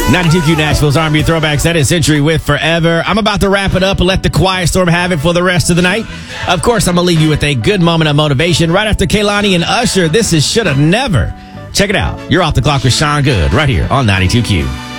92Q Nashville's R&B Throwbacks. That is Century with Forever. I'm about to wrap it up and let the Quiet Storm have it for the rest of the night. Of course, I'm going to leave you with a good moment of motivation. Right after Kehlani and Usher, this is Shoulda Never. Check it out. You're off the clock with Sean Good right here on 92Q.